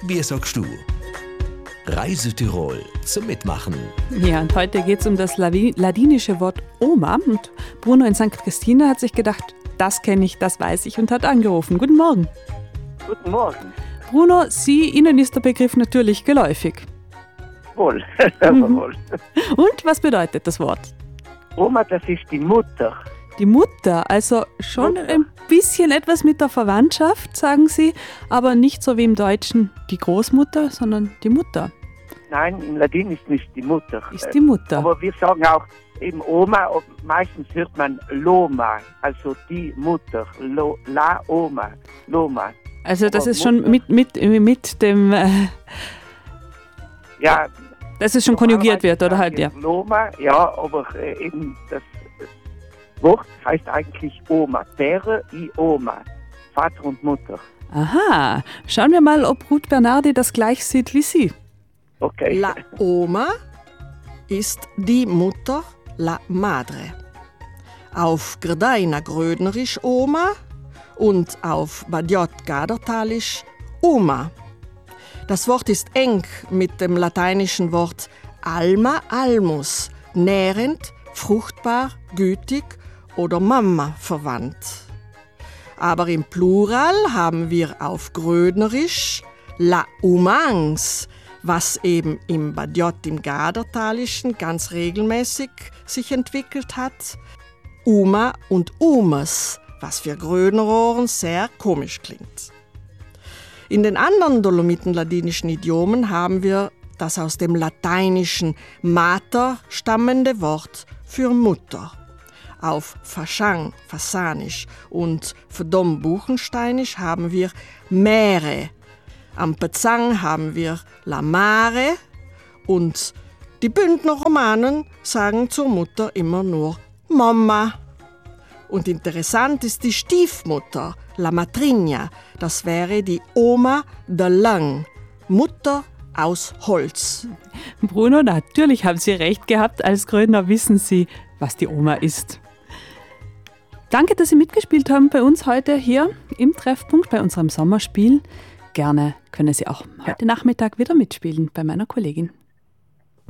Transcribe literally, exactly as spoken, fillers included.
Wie sagst du? Reise Tirol zum Mitmachen. Ja, und heute geht es um das Lavi- ladinische Wort Oma. Und Bruno in Sankt Christina hat sich gedacht, das kenne ich, das weiß ich und hat angerufen. Guten Morgen. Guten Morgen. Bruno, Sie, Ihnen ist der Begriff natürlich geläufig. Wohl, aber wohl. Und was bedeutet das Wort? Oma, das ist die Mutter. Die Mutter, also schon Mutter. ein bisschen etwas mit der Verwandtschaft, sagen Sie, aber nicht so wie im Deutschen die Großmutter, sondern die Mutter. Nein, im Ladin ist nicht die Mutter. Ist die Mutter. Aber wir sagen auch eben Oma, und meistens hört man Loma, also die Mutter, Lo, La Oma, Loma. Also das aber ist schon Mutter. mit, mit, mit dem, äh, Ja, dass es schon konjugiert wird, oder halt, ja. Loma, ja, aber äh, eben das Wort heißt eigentlich Oma, Père i Oma, Vater und Mutter. Aha, schauen wir mal, ob Ruth Bernardi das gleich sieht wie Sie. Okay. La Oma ist die Mutter, la Madre. Auf Grdaina Grödnerisch Oma und auf Badiot-Gadertalisch Oma. Das Wort ist eng mit dem lateinischen Wort Alma, Almus, nährend, fruchtbar, gütig oder Mama verwandt. Aber im Plural haben wir auf Grödnerisch la Umangs, was eben im Badiot im Gadertalischen ganz regelmäßig sich entwickelt hat, Uma und Umes, was für Grödnerohren sehr komisch klingt. In den anderen dolomitenladinischen Idiomen haben wir das aus dem lateinischen Mater stammende Wort für Mutter. Auf Faschang, Fasanisch und Verdom-Buchensteinisch haben wir Mere. Am Pezang haben wir La Mare und die Bündner Romanen sagen zur Mutter immer nur Mama. Und interessant ist die Stiefmutter, La Matrigna, das wäre die Oma de Lang, Mutter aus Holz. Bruno, natürlich haben Sie recht gehabt, als Grödner wissen Sie, was die Oma ist. Danke, dass Sie mitgespielt haben bei uns heute hier im Treffpunkt bei unserem Sommerspiel. Gerne können Sie auch heute Nachmittag wieder mitspielen bei meiner Kollegin.